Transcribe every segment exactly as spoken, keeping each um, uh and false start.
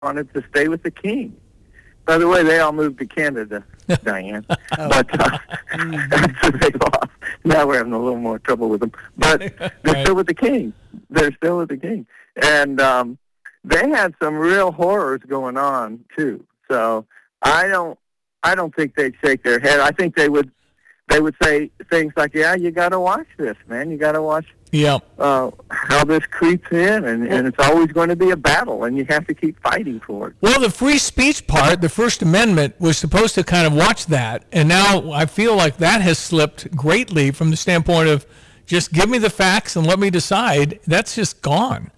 wanted to stay with the king. By the way, they all moved to Canada, Diane. oh. But uh, after they lost, now we're having a little more trouble with them. But they're right. still with the king. They're still with the king. And um, they had some real horrors going on, too. So I don't I don't think they'd shake their head. I think they would they would say things like, yeah, you got to watch this, man. You got to watch Yep. Uh, how this creeps in, and, and it's always going to be a battle, and you have to keep fighting for it. Well, the free speech part, the First Amendment, was supposed to kind of watch that, and now I feel like that has slipped greatly from the standpoint of just give me the facts and let me decide. That's just gone.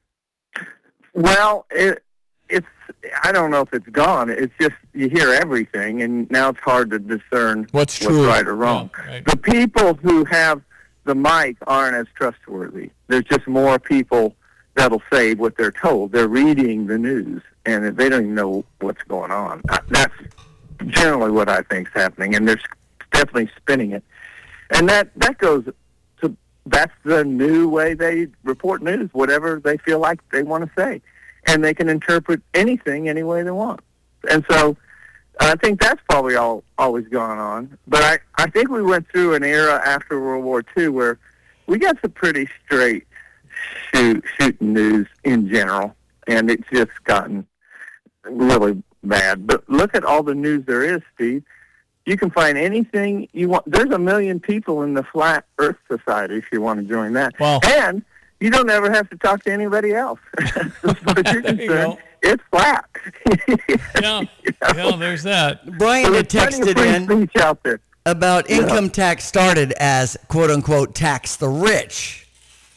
Well, it, it's I don't know if it's gone. It's just you hear everything, and now it's hard to discern what's, true. what's right or wrong. Yeah, right. The people who have the mic aren't as trustworthy. There's just more people that'll say what they're told. They're reading the news, and they don't even know what's going on. That's generally what I think is happening, and they're definitely spinning it. And that, that goes to, that's the new way they report news, whatever they feel like they want to say. And they can interpret anything any way they want. And so I think that's probably all always gone on. But I, I think we went through an era after World War Two where we got some pretty straight shoot, shooting news in general, and it's just gotten really bad. But look at all the news there is, Steve. You can find anything you want. There's a million people in the Flat Earth Society if you want to join that. Wow. And you don't ever have to talk to anybody else. As far as you're concerned, it's flat. yeah, you know? yeah, there's that. Brian so had texted in out there. about yeah. income tax started as, quote-unquote, tax the rich.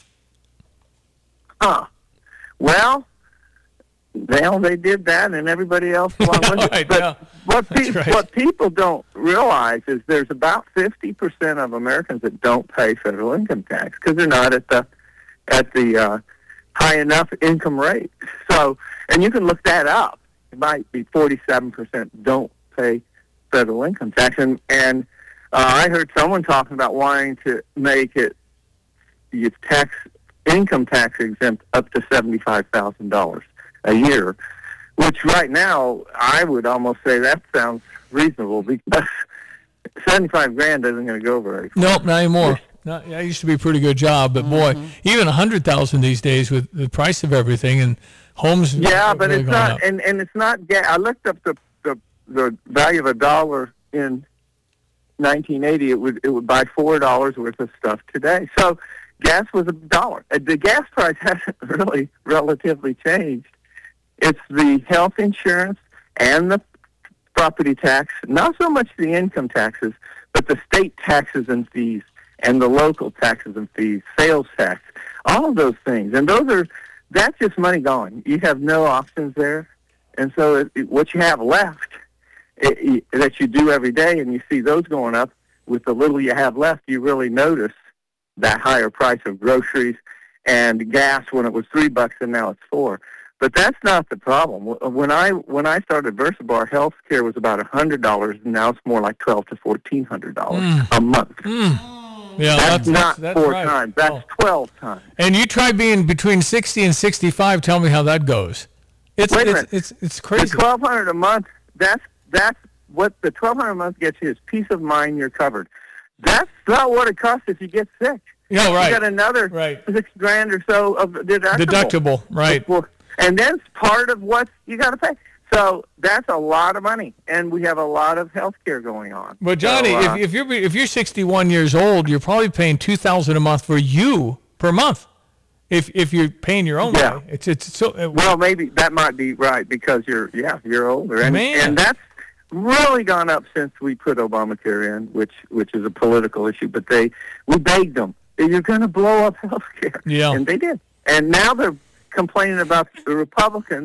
Huh. Well, well, they did that, and everybody else along with right, it. But yeah. what, pe- right. what people don't realize is there's about fifty percent of Americans that don't pay federal income tax because they're not at the at the uh, high enough income rate. So, and you can look that up. It might be forty-seven percent don't pay federal income tax. And, and uh, I heard someone talking about wanting to make it its tax income tax exempt up to seventy-five thousand dollars a year, which right now I would almost say that sounds reasonable because seventy-five grand isn't going to go very far. Nope, not anymore. Not, that used to be a pretty good job, but boy, mm-hmm. even a hundred thousand these days with the price of everything and homes. Yeah, but really it's not, up. and, and it's not. Ga- I looked up the, the the value of a dollar in nineteen eighty. It would it would buy four dollars worth of stuff today. So gas was a dollar. The gas price hasn't really relatively changed. It's the health insurance and the property tax, not so much the income taxes, but the state taxes and fees. And the local taxes and fees, sales tax, all of those things. And those are, that's just money gone. You have no options there. And so it, it, what you have left it, it, that you do every day, and you see those going up, with the little you have left, you really notice that higher price of groceries and gas when it was three bucks and now it's four. But that's not the problem. When I when I started VersaBar, health care was about one hundred dollars, and now it's more like twelve to fourteen hundred dollars mm. a month. Mm. Yeah, that's, that's not that's, four right. times. That's oh. twelve times. And you try being between sixty and sixty-five. Tell me how that goes. It's Wait a it's, minute. it's it's crazy. The twelve hundred a month. That's that's what the twelve hundred a month gets you is peace of mind. You're covered. That's not what it costs if you get sick. Yeah, right. You got another right. six grand or so of deductible. Deductible, right? Before, and then part of what you got to pay. So that's a lot of money, and we have a lot of health care going on. But Johnny, so, uh, if, if you're if you're sixty-one years old, you're probably paying two thousand a month for you per month. If if you're paying your own yeah. way, it's it's so. It, well, maybe that might be right because you're yeah you're older, and Man. and that's really gone up since we put Obamacare in, which which is a political issue. But they we begged them, you're going to blow up health care, yeah, and they did. And now they're complaining about the Republicans.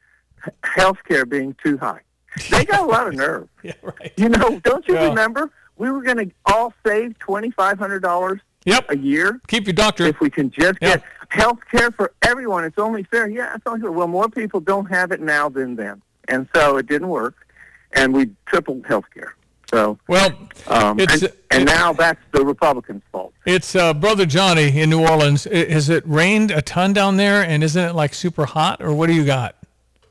Health care being too high. They got a lot of nerve. Yeah, right. You know, don't you yeah. remember we were going to all save twenty-five hundred dollars yep. a year? Keep your doctor. If we can just yep. get health care for everyone. It's only fair. Yeah, it's only fair. Well, more people don't have it now than then. And so it didn't work. And we tripled health care. So, well, um, it's, and, and now that's the Republicans' fault. It's uh, Brother Johnny in New Orleans. Has it rained a ton down there, and isn't it like super hot, or what do you got?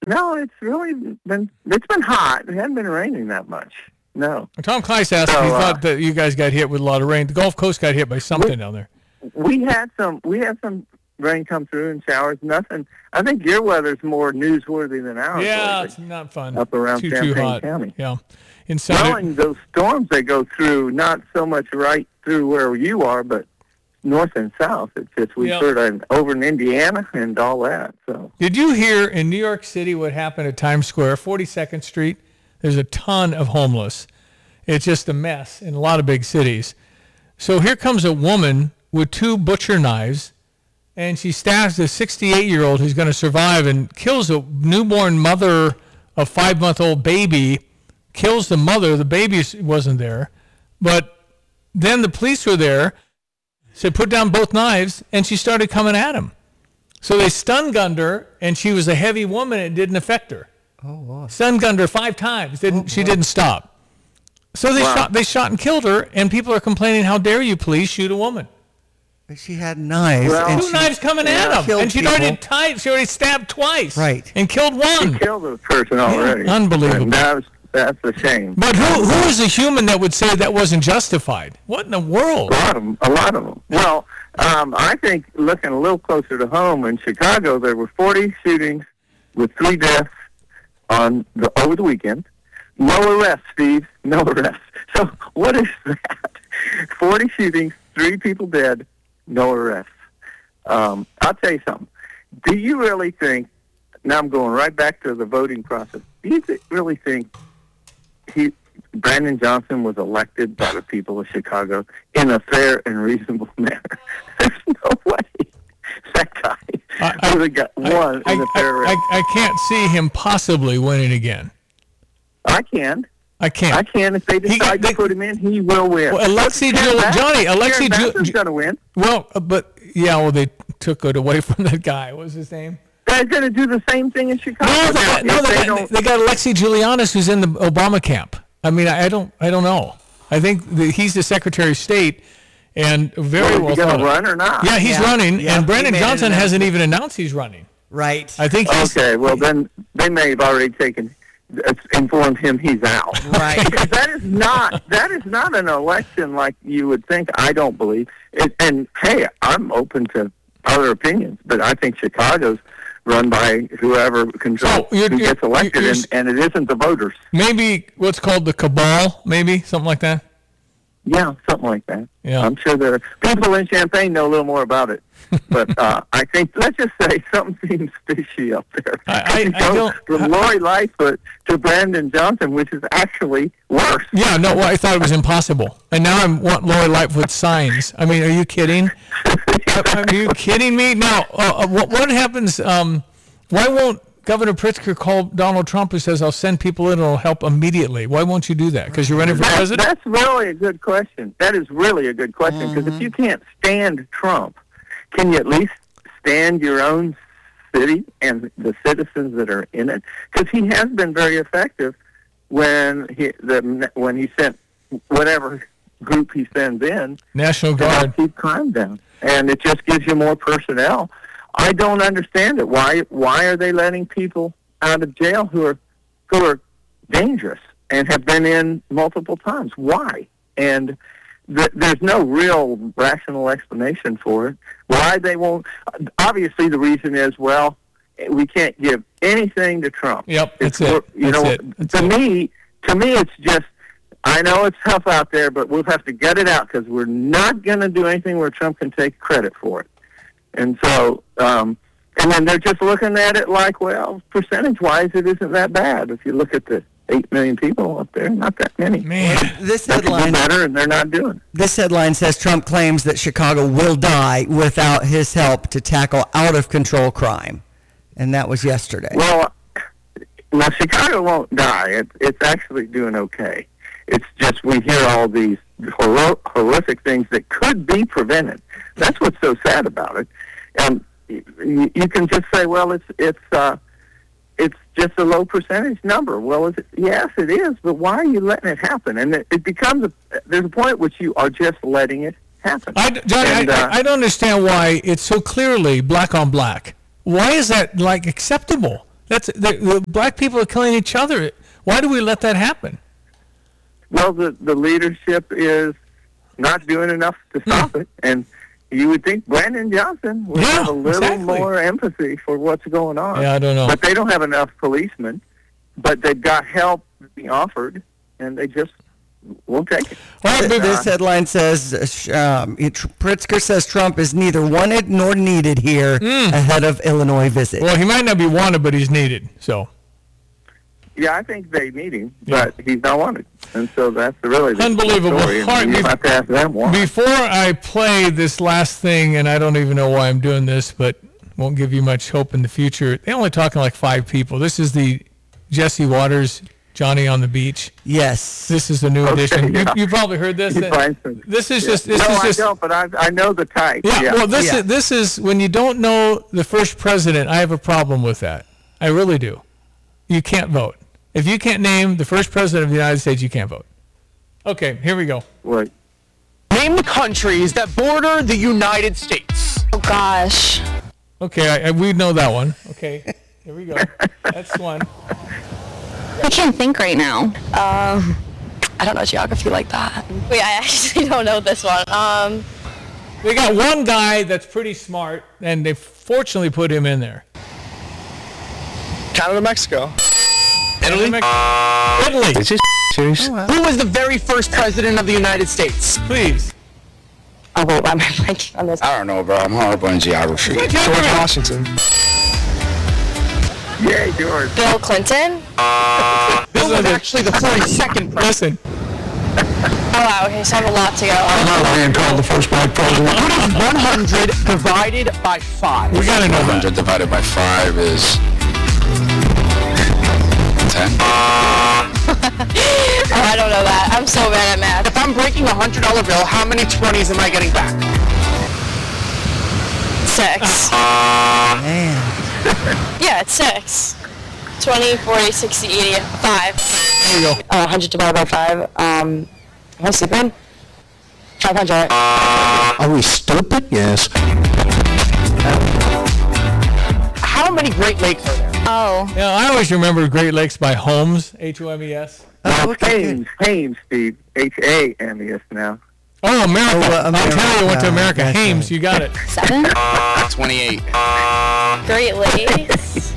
No, it's really been it's been hot. It hasn't been raining that much. No. Tom Kleiss asked So, if he uh, thought that you guys got hit with a lot of rain. The Gulf Coast got hit by something We- down there. We had some we had some rain come through and showers. Nothing. I think your weather's more newsworthy than ours. Yeah, lately. it's not fun. Up around too, too Champaign hot. County. Yeah. In Well, Southern, and those storms they go through, not so much right through where you are, but north and south. It's just we've Yeah. heard of over in Indiana and all that. So did you hear in New York City what happened at Times Square, forty-second Street? There's a ton of homeless. It's just a mess in a lot of big cities. So here comes a woman with two butcher knives, and she stabs a sixty-eight-year-old who's going to survive and kills a newborn mother, a five-month-old baby, kills the mother. The baby wasn't there. But then the police were there, said put down both knives, and she started coming at him. So they stun gunned her, and she was a heavy woman. It didn't affect her. Oh, wow. Stun gunned her five times. Didn't she? Didn't stop. So they Wow. shot. They shot and killed her, and people are complaining, "How dare you, police, shoot a woman?" She had knives. Well- and Two she knives coming at yeah, him, killed and she'd people. already tied. She already stabbed twice, Right. and killed he one. killed the person already. unbelievable. And that was, that's a shame. But who who is a human that would say that wasn't justified? What in the world? A lot of them. A lot of them. Well, um, I think looking a little closer to home in Chicago, there were forty shootings with three deaths on the over the weekend. No arrests, Steve. No arrests. So what is that? forty shootings, three people dead, no arrests. Um, I'll tell you something. Do you really think? Now I'm going right back to the voting process. Do you th- really think he? Brandon Johnson was elected by the people of Chicago in a fair and reasonable manner? There's no way that guy I- I- would have got one I, in a fair I, race. I, I can't see him possibly winning again. I can. I can't. I can. If they He- decide they- to put him in, he will win. Well, Alexei Karen Giul- Bass- Johnny, Alexei Karen Giul- Bass's going to win. Well, uh, but yeah, well, they took it away from that guy. What was his name? They're going to do the same thing in Chicago. No, they, Now, got- no, if they, they got, don't- they got Alexei Giulianis, who's in the Obama camp. I mean, I, I don't, I don't know. I think that he's the Secretary of State, and very Well, well is he going thought to of. run or not? Yeah, he's Yeah. running, Yeah, and he Brandon made an Johnson hasn't announcement. even announced he's running. Right. I think he's. Okay, well then they may have already taken uh, informed him he's out. Right. Because that is not that is not an election like you would think. I don't believe it. And hey, I'm open to other opinions, but I think Chicago's run by whoever controls So, you're- who you're- gets elected, you're- and, and it isn't the voters. Maybe what's called the cabal, maybe something like that. Yeah, something like that. Yeah. I'm sure there people in Champaign know a little more about it. But uh, I think, let's just say, something seems fishy up there. I- I- You I go don't- from Lori Lightfoot to Brandon Johnson, which is actually worse. Yeah, no, well, I thought it was impossible, and now I want Lori Lightfoot signs. I mean, are you kidding? Are you kidding me? Now, uh, uh, what, what happens? Um, why won't Governor Pritzker call Donald Trump who says, "I'll send people in and I'll help immediately"? Why won't you do that? Because you're running for That's, president. that's really a good question. That is really a good question, because if you can't stand Trump, can you at least stand your own city and the citizens that are in it? Because he has been very effective when he the when he sent whatever group he sends in National to help Guard. keep crime down, and it just gives you more personnel. I don't understand it. Why why are they letting people out of jail who are who are dangerous and have been in multiple times? Why? And th- there's no real rational explanation for it. Why they won't? Obviously, the reason is, well, we can't give anything to Trump. Yep, that's It's- it. You That's know, it. That's to it. me, to me, it's just. I know it's tough out there, but we'll have to gut it out because we're not going to do anything where Trump can take credit for it. And so, um, and then they're just looking at it like, well, percentage-wise, it isn't that bad. If you look at the eight million people up there, not that many. Man, This They could do headline, better, and they're not doing it. this headline says Trump claims that Chicago will die without his help to tackle out-of-control crime. And that was yesterday. Well, well, Chicago won't die. It, it's actually doing okay. It's just we hear all these hor- horrific things that could be prevented. That's what's so sad about it. Um, you, you can just say, well, it's it's uh, it's just a low percentage number. Well, is it, yes, it is. But why are you letting it happen? And it, it becomes a, there's a point at which you are just letting it happen. I, Johnny, And, I, uh, I, I don't understand why it's so clearly black on black. Why is that like acceptable? That's the, the black people are killing each other. Why do we let that happen? Well, the, the leadership is not doing enough to stop it. And you would think Brandon Johnson would Yeah, have a little exactly. more empathy for what's going on. Yeah, I don't know. But they don't have enough policemen. But they've got help being offered, and they just won't take it. All right, but- This headline says, uh, sh- um, it- Pritzker says Trump is neither wanted nor needed here ahead of Illinois visit. well, he might not be wanted, but he's needed. So Yeah, I think they need him, Yeah. but he's not wanted. And so that's the really the Unbelievable. story. And All right, you bef- have to ask them why. before I play this last thing, and I don't even know why I'm doing this, but won't give you much hope in the future. They're only talking like five people. This is the Jesse Waters, Johnny on the Beach. Yes. This is a new Okay, edition. yeah. You, you probably heard this. You find some- This is Yeah. just. This no, is I just. don't, but I, I know the type. Yeah, Yeah. well, this Yeah. is this is when you don't know the first president. I have a problem with that. I really do. You can't vote if you can't name the first president of the United States. You can't vote. Okay, here we go. Right. Name the countries that border the United States. Oh gosh. Okay, I, I, we know that one. Okay, here we go. That's one. I can't think right now. Um, I don't know geography like that. Wait, I actually don't know this one. Um, They got one guy that's pretty smart, and they fortunately put him in there. Canada, Mexico. Italy. Italy. Is this serious? Who was the very first president of the United States? Please. Oh wait, why am I blanking on this? I don't know, bro. I'm horrible in geography. George Washington. Yay, George. Bill Clinton. Bill was actually the forty-second president. Listen. Oh wow. Okay, so I have a lot to go. Ryan called the first black president. What is one hundred divided by five? We gotta know one that. hundred divided by five is ten. Oh, I don't know that. I'm so bad at math. If I'm breaking a one hundred dollar bill, how many twenties am I getting back? Six. Man. Yeah, it's six. twenty, forty, sixty, eighty, five. Here we go. Uh, one hundred divided by five. Um, am I stupid? five hundred. Are we stupid? Yes. How many Great Lakes are there? Oh. Yeah, I always remember Great Lakes by Holmes, H O M E S. Oh, okay. Hames, Hames, Steve. H A M E S now. Oh, America. Oh, uh, America. Ontario went to America. That's Hames, right. you got it. Seven. twenty-eight. Great Lakes.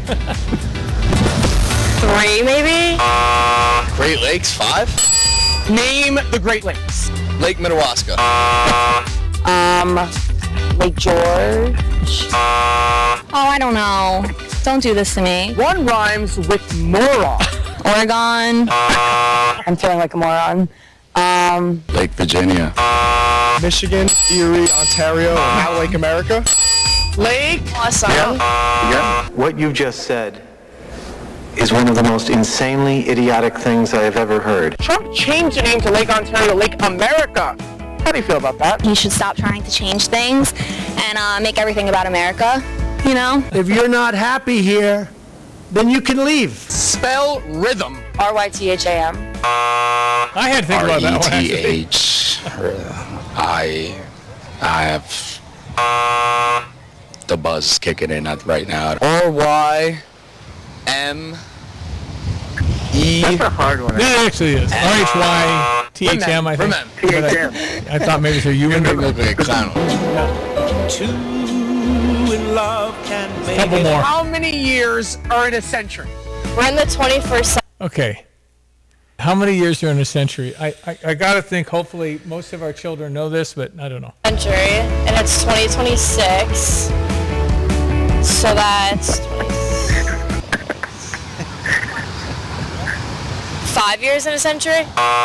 Three, maybe? Great Lakes, five? Name the Great Lakes. Lake Minnewaska. Um, Lake George. Oh, I don't know. Don't do this to me. One rhymes with moron. Oregon. I'm feeling like a moron. Um, Lake Virginia. Michigan, Erie, Ontario, and now Lake America. Lake. Awesome. Yeah. What you just said is one of the most insanely idiotic things I have ever heard. Trump changed the name to Lake Ontario, Lake America. How do you feel about that? He should stop trying to change things and uh, make everything about America, you know? If you're not happy here, then you can leave. Spell rhythm. R Y T H A M. I had to think R about E that one. T actually. H. I, I have the buzz kicking in at- right now. R Y M E. That's a hard one. That actually is. R H Y T H M, I think. Remember. T H M. I thought maybe so. You and Make me look like a clown. couple more. How many years are in a century? We're in the twenty-first Okay. How many years are in a century? I, I, I got to think, hopefully, most of our children know this, but I don't know. century, and it's twenty twenty-six. So that's five years in a century?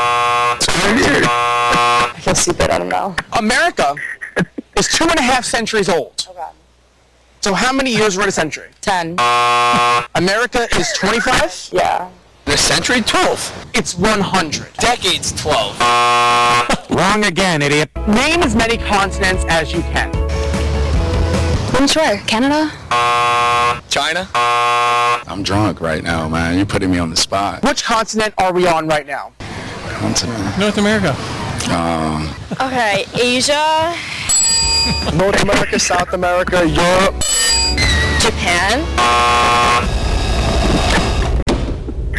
I feel stupid. I don't know. America is two and a half centuries old. Okay. So how many years are in a century? Ten. America is twenty-five. Yeah. The century, twelve. It's one hundred. Decades, twelve. Wrong again, idiot. Name as many continents as you can. I'm sure. Canada? China. I'm drunk right now, man. You're putting me on the spot. Which continent are we on right now? Continent. North America. Um, Okay, Asia, North America, South America, Europe. Japan,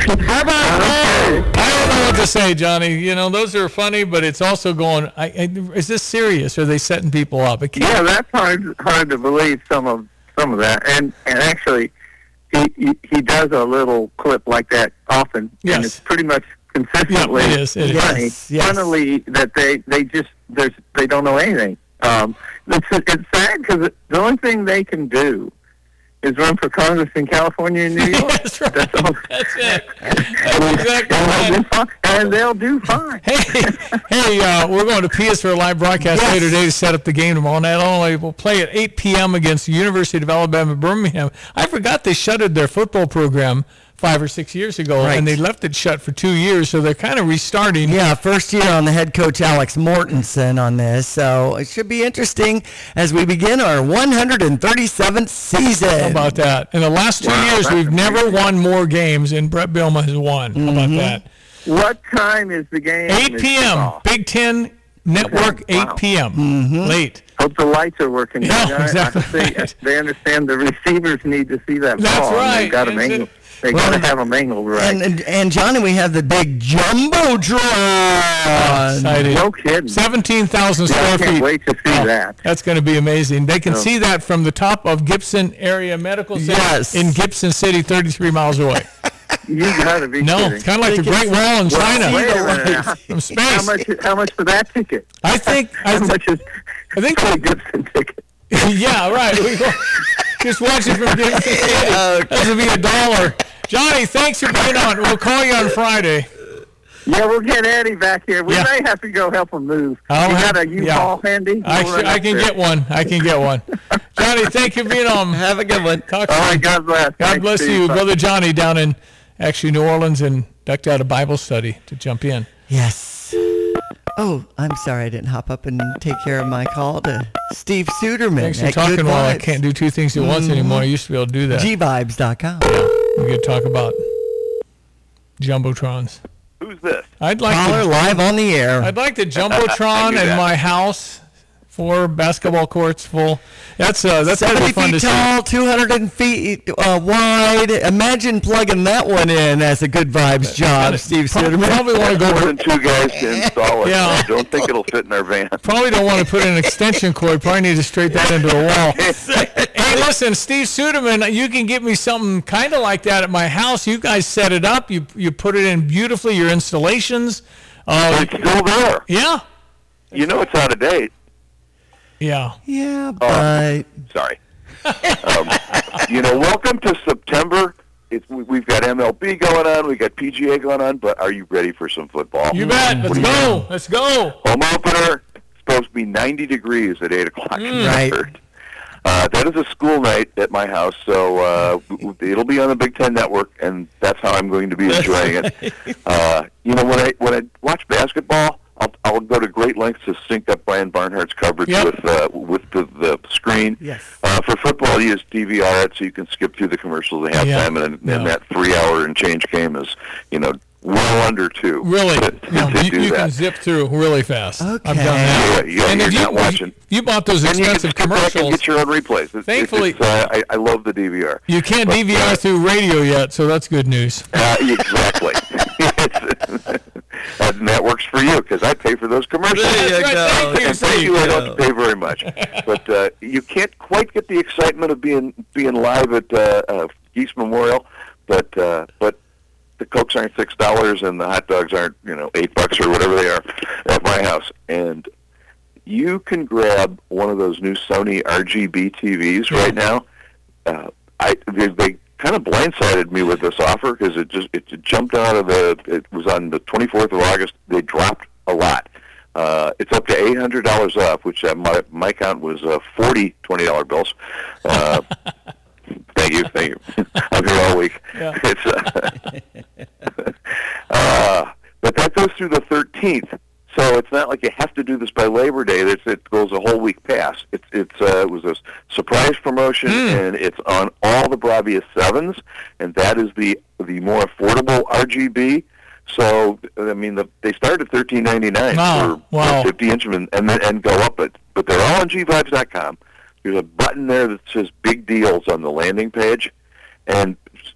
How about that? I don't know what to say, Johnny. You know, those are funny, but it's also going, I, I, is this serious? Are they setting people up? It can't. Yeah, that's hard hard to believe some of some of that. And and actually, he he, he does a little clip like that often, Yes. and it's pretty much consistently Yeah, it is, it is. funny. Yes, yes. Funnily, that they they just there's they don't know anything. Um, it's it's sad because the only thing they can do is run for Congress in California and New York. That's right. That's all. That's it. That's exactly and, right. they'll do fine, and they'll do fine. Hey, hey, uh, we're going to Pius for a live broadcast Yes. later today to set up the game tomorrow night. Only we'll play at eight p.m. against the University of Alabama, Birmingham. I forgot they shuttered their football program five or six years ago, Right. and they left it shut for two years, so they're kind of restarting. Yeah, first year on the head coach Alex Mortensen on this, so it should be interesting as we begin our one hundred thirty-seventh season. How about that? In the last two Wow, years, that's we've never won more games, and Brett Bielema has won. How about that? What time is the game? eight p.m. Oh, Big Ten Network, Okay, wow. eight p.m. Late. hope the lights are working. Yeah, I- I exactly see- right. They understand the receivers need to see that That's ball. and right. They got them Is it- angled. They Well, got to have them angled right. And, and and Johnny, we have the big jumbotron. Exciting. no kidding. seventeen thousand Yeah, square I can't feet. wait to see Oh, that. That's going to be amazing. They can Oh. see that from the top of Gibson Area Medical Center Yes. in Gibson City, thirty-three miles away. You got to be No, kidding. it's kind of like They the can Great Wall in Well, China wait a minute. How, from space. how much? How much for that ticket? I think. I, How th- much is? I think- Tony Gibson ticket? yeah, right. We go, just watch it from Gibson City. That would be a dollar. Johnny, thanks for being on. We'll call you on Friday. Yeah, we'll get Eddie back here. We Yeah. may have to go help him move. I'll you have- got a U-Haul handy? I, We'll sh- run I up can there. get one. I can get one. Johnny, thank you for being on. Have a good one. Talk All to right, you. God bless. God Thanks, bless Steve. you, Bye. Brother Johnny, down in actually New Orleans, and ducked out of Bible study to jump in. Yes. Oh, I'm sorry I didn't hop up and take care of my call to Steve Suderman. Thanks for at talking Good while I Vibes. can't do two things at once anymore. I used to be able to do that. G vibes dot com. We could talk about jumbotrons. Who's this? I'd like Caller to, live on the air. I'd like the I jumbotron knew in that. my house. Four basketball courts full. That's uh, that's gonna seventy be fun feet to see. tall, two hundred feet uh, wide. Imagine plugging that one in as a Good Vibes job, Steve Suderman. Probably want to go. More to- than two guys to install it. Yeah. I don't think it'll fit in our van. Probably don't want to put in an extension cord. Probably need to straight that into the wall. Hey, listen, Steve Suderman, you can get me something kind of like that at my house. You guys set it up. You you put it in beautifully. Your installations. Uh, It's still there. yeah, You know it's out of date. yeah. Yeah, but Sorry. um, you know, welcome to September. It's, we- we've got M L B going on. We got P G A going on. But are you ready for some football? You bet. Let's What do you go. Let's go. Home opener. Supposed to be ninety degrees at eight o'clock. Mm. Right. Uh, that is a school night at my house, so uh, w- w- it'll be on the Big Ten Network, and that's how I'm going to be enjoying it. Uh, you know, when I when I watch basketball, I'll, I'll go to great lengths to sync up Brian Barnhart's coverage Yep. with uh, with the, the screen. Yes. Uh, for football, you just D V R it so you can skip through the commercials at Yeah. halftime, and, and Yeah. that three hour and change game is, you know, well under two. Really, to, to, no, to you, do you that. can zip through really fast. Okay. I've done that. Yeah, yeah, and you're if you, not watching. you bought those And you can expensive skip back and commercials, get your own replays. It- Thankfully- it's, uh, I, I love the D V R. you can't But, D V R uh, through radio yet, so that's good news. Uh, exactly. and that works for you because I pay for those commercials. There you That's right. go. Thank you, And thank Steve. you, I don't pay very much. But uh, you can't quite get the excitement of being being live at uh, uh, Geese Memorial, but uh, but the Cokes aren't six dollars and the hot dogs aren't, you know, eight bucks or whatever they are at my house. And you can grab one of those new Sony R G B T Vs right now. Uh, I they, they kind of blindsided me with this offer because it just it jumped out of the. It was on the twenty-fourth of August. They dropped a lot. Uh, it's up to eight hundred dollars off, which uh, my my count was uh, forty twenty dollar bills. Uh, thank you, thank you. I'm here all week. Yeah. It's uh, uh, but that goes through the thirteenth. So it's not like you have to do this by Labor Day. It's, it goes a whole week past. It's it's uh, it was a surprise promotion, and it's on all the Bravia sevens, and that is the the more affordable R G B. So I mean, the, they start at thirteen ninety nine Wow. for Wow. fifty inch and and then and go up it. But they're all on G vibes dot com. There's a button there that says Big Deals on the landing page, and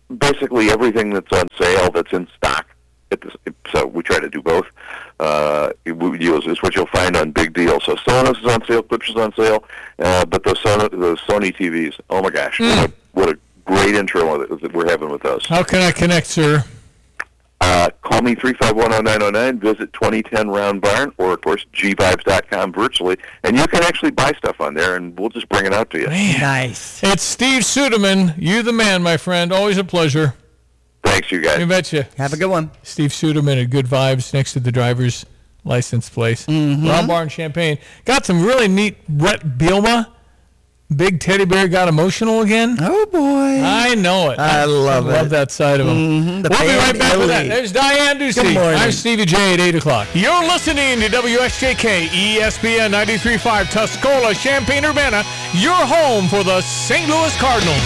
basically everything that's on sale that's in stock. At the, so we try to do both. Uh, deals is what you'll find on Big Deal. So Sonos is on sale, Klipsch is on sale, uh, but those Sony, those Sony T Vs, oh my gosh, Mm. what, a, what a great intro that we're having with those. How can I connect, sir? Uh, call me three five one oh nine oh nine, visit twenty ten Round Barn, or, of course, G vibes dot com virtually, and you can actually buy stuff on there, and we'll just bring it out to you. Man. Nice. It's Steve Suderman. You the man, my friend. Always a pleasure. Thanks, you guys. You betcha. Have a good one. Steve Suderman at Good Vibes next to the driver's license place. Mm-hmm. Round Barn Champaign. Got some really neat Brett Bielema. Big teddy bear got emotional again. Oh, boy. I know it. I love I love it. that side of him. Mm-hmm. The We'll be band right back with that. elite. There's Diane Ducey. Good morning. I'm Stevie J at eight o'clock. You're listening to W S J K E S P N ninety-three point five Tuscola, Champaign-Urbana, your home for the Saint Louis Cardinals.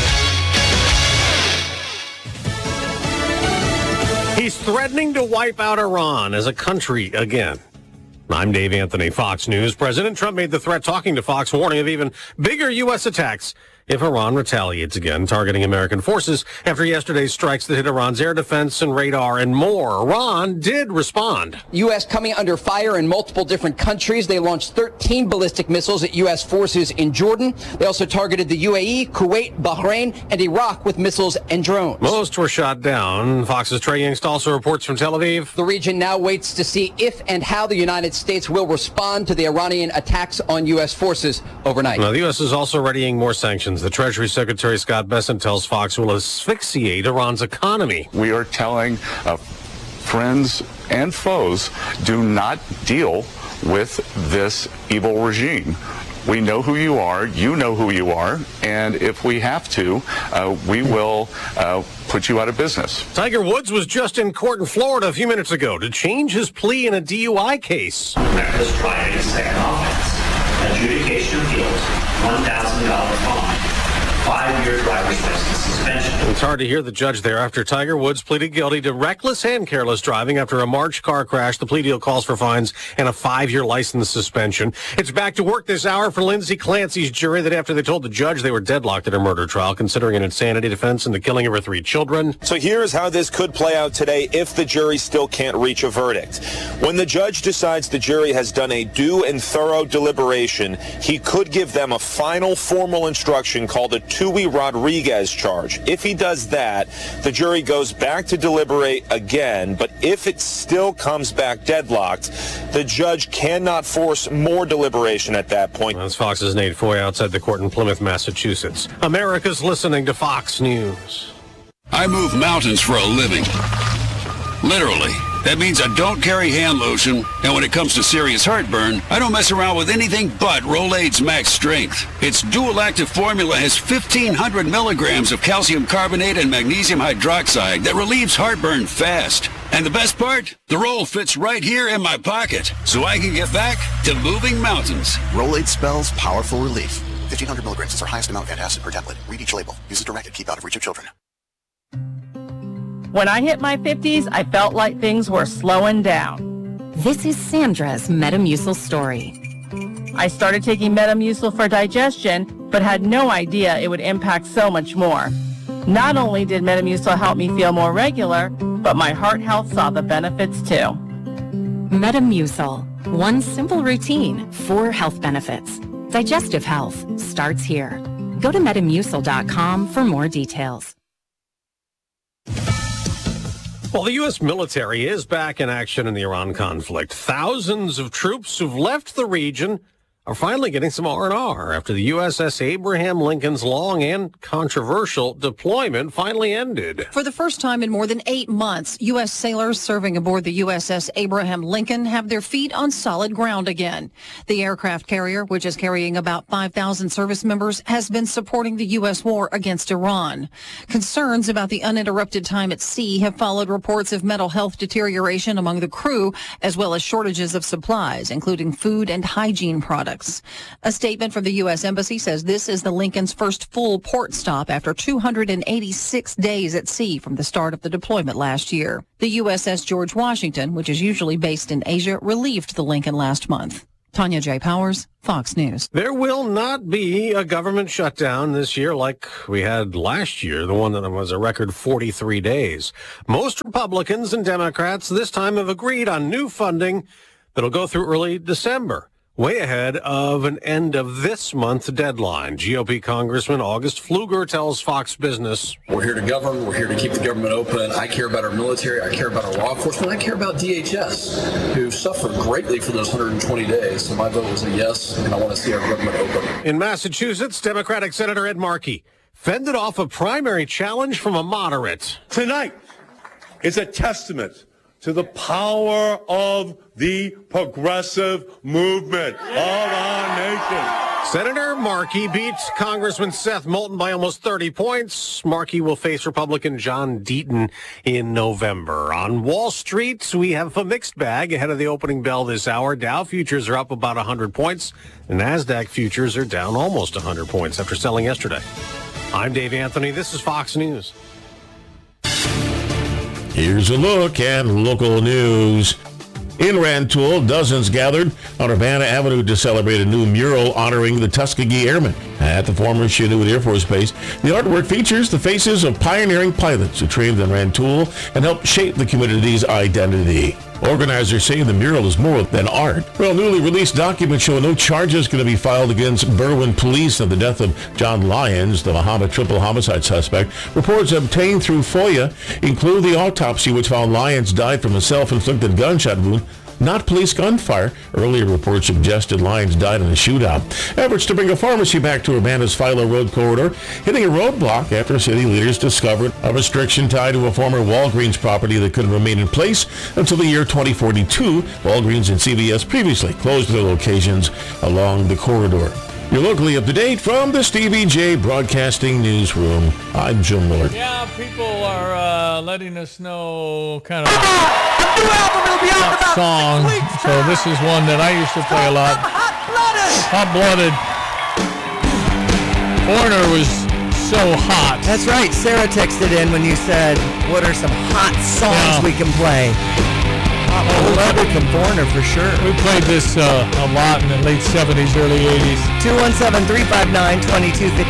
He's threatening to wipe out Iran as a country again. I'm Dave Anthony, Fox News. President Trump made the threat talking to Fox, warning of even bigger U S attacks if Iran retaliates again, targeting American forces after yesterday's strikes that hit Iran's air defense and radar and more. Iran did respond. U S coming under fire in multiple different countries. They launched thirteen ballistic missiles at U S forces in Jordan. They also targeted the U A E, Kuwait, Bahrain, and Iraq with missiles and drones. Most were shot down. Fox's Trey Yingst also reports from Tel Aviv. The region now waits to see if and how the United States will respond to the Iranian attacks on U S forces overnight. Now, the U S is also readying more sanctions. The Treasury Secretary Scott Bessent tells Fox will asphyxiate Iran's economy. We are telling uh, friends and foes, do not deal with this evil regime. We know who you are, you know who you are, and if we have to, uh, we will uh, put you out of business. Tiger Woods was just in court in Florida a few minutes ago to change his plea in a D U I case. Reckless driving is second offense. Adjudication appeals, one thousand dollars fine. Five-year driver's license suspension. It's hard to hear the judge there after Tiger Woods pleaded guilty to reckless and careless driving after a March car crash. The plea deal calls for fines and a five-year license suspension. It's back to work this hour for Lindsay Clancy's jury that after they told the judge they were deadlocked at her murder trial, considering an insanity defense and the killing of her three children. So here's how this could play out today if the jury still can't reach a verdict. When the judge decides the jury has done a due and thorough deliberation, he could give them a final formal instruction called a Tui Rodriguez charge. If he does that, the jury goes back to deliberate again, but if it still comes back deadlocked, the judge cannot force more deliberation at that point. That's Fox's Nate Foy outside the court in Plymouth, Massachusetts. America's listening to Fox News. I move mountains for a living. Literally. That means I don't carry hand lotion, and when it comes to serious heartburn, I don't mess around with anything but Rolaids Max Strength. Its dual-active formula has fifteen hundred milligrams of calcium carbonate and magnesium hydroxide that relieves heartburn fast. And the best part? The roll fits right here in my pocket, so I can get back to moving mountains. Rolaids spells powerful relief. fifteen hundred milligrams is our highest amount of antacid per tablet. Read each label. Use as directed. Keep out of reach of children. When I hit my fifties, I felt like things were slowing down. This is Sandra's Metamucil story. I started taking Metamucil for digestion, but had no idea it would impact so much more. Not only did Metamucil help me feel more regular, but my heart health saw the benefits too. Metamucil. One simple routine, four health benefits. Digestive health starts here. Go to metamucil dot com for more details. Well, the U S military is back in action in the Iran conflict. Thousands of troops who've left the region are finally getting some R and R after the U S S Abraham Lincoln's long and controversial deployment finally ended. For the first time in more than eight months, U S sailors serving aboard the U S S Abraham Lincoln have their feet on solid ground again. The aircraft carrier, which is carrying about five thousand service members, has been supporting the U S war against Iran. Concerns about the uninterrupted time at sea have followed reports of mental health deterioration among the crew, as well as shortages of supplies, including food and hygiene products. A statement from the U S Embassy says this is the Lincoln's first full port stop after two hundred eighty-six days at sea from the start of the deployment last year. The U S S George Washington, which is usually based in Asia, relieved the Lincoln last month. Tanya J. Powers, Fox News. There will not be a government shutdown this year like we had last year, the one that was a record forty-three days. Most Republicans and Democrats this time have agreed on new funding that'll go through early December, way ahead of an end of this month deadline. G O P Congressman August Pfluger tells Fox Business, "We're here to govern. We're here to keep the government open. I care about our military. I care about our law enforcement. I care about D H S, who suffered greatly for those one hundred twenty days. So my vote was a yes, and I want to see our government open." In Massachusetts, Democratic Senator Ed Markey fended off a primary challenge from a moderate. Tonight is a testament to the power of the progressive movement of our nation. Senator Markey beat Congressman Seth Moulton by almost thirty points. Markey will face Republican John Deaton in November. On Wall Street, we have a mixed bag ahead of the opening bell this hour. Dow futures are up about one hundred points. The NASDAQ futures are down almost one hundred points after selling yesterday. I'm Dave Anthony. This is Fox News. Here's a look at local news. In Rantoul, dozens gathered on Urbana Avenue to celebrate a new mural honoring the Tuskegee Airmen at the former Chinook Air Force Base. The artwork features the faces of pioneering pilots who trained in Rantoul and helped shape the community's identity. Organizers say the mural is more than art. Well, newly released documents show no charges going to be filed against Berwyn police on the death of John Lyons, the Muhammad triple homicide suspect. Reports obtained through FOIA include the autopsy, which found Lyons died from a self-inflicted gunshot wound, not police gunfire. Earlier reports suggested Lyons died in a shootout. Efforts to bring a pharmacy back to Urbana's Philo Road corridor hitting a roadblock after city leaders discovered a restriction tied to a former Walgreens property that could remain in place until the year twenty forty-two. Walgreens and C V S previously closed their locations along the corridor. You're locally up to date from the Stevie J Broadcasting Newsroom. I'm Jim Miller. Yeah, people are uh, letting us know kind of that song. So this is one that I used to play a lot. Hot-blooded. Foreigner was so hot. That's right. Sarah texted in when you said, what are some hot songs yeah. we can play? Hot-blooded from Foreigner for sure. We played this uh, a lot in the late seventies, early eighties. two one seven, three five nine, two two five